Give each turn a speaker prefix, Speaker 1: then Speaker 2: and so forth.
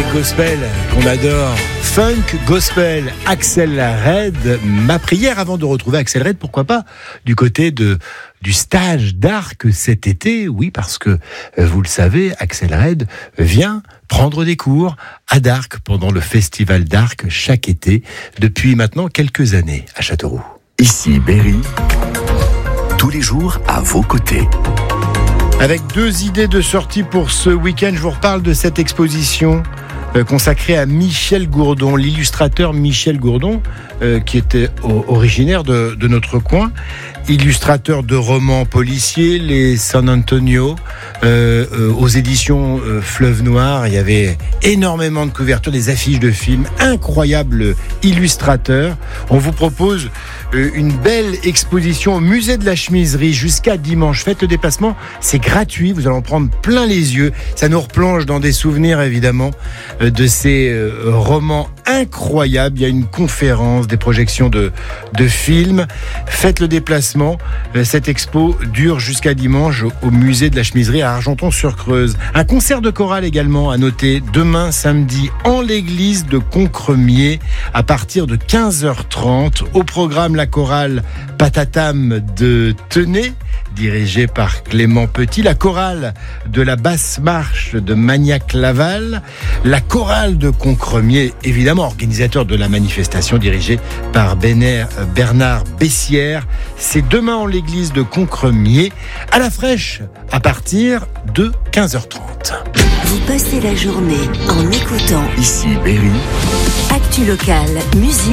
Speaker 1: gospel qu'on adore. Funk, gospel, Axel Red. Ma prière avant de retrouver Axel Red, pourquoi pas du côté du stage d'Arc cet été. Oui, parce que, vous le savez, Axel Red vient prendre des cours à Darc pendant le festival d'Arc chaque été, depuis maintenant quelques années à Châteauroux.
Speaker 2: Ici Berry, tous les jours à vos côtés.
Speaker 1: Avec 2 idées de sortie pour ce week-end, je vous reparle de cette exposition consacrée à Michel Gourdon, l'illustrateur Michel Gourdon, qui était originaire de notre coin, illustrateur de romans policiers, les San Antonio, aux éditions Fleuve Noir. Il y avait énormément de couvertures, des affiches de films, incroyable illustrateur. On vous propose une belle exposition au musée de la chemiserie jusqu'à dimanche. Faites le déplacement, c'est gratuit, vous allez en prendre plein les yeux. Ça nous replonge dans des souvenirs évidemment de ces romans incroyables. Il y a une conférence, des projections de films. Faites le déplacement. Cette expo dure jusqu'à dimanche au musée de la chemiserie à Argenton-sur-Creuse. Un concert de chorale également à noter demain samedi en l'église de Concremier à partir de 15h30. Au programme la chorale Patatam de Tenay, dirigée par Clément Petit, la chorale de la basse marche de Magnac-Laval, la chorale de Concremier, évidemment organisateur de la manifestation dirigée par Bernard Bessières. C'est demain en l'église de Concremier, à la fraîche, à partir de 15h30.
Speaker 3: Vous passez la journée en écoutant
Speaker 2: Ici Berry,
Speaker 3: Actu Local, musique.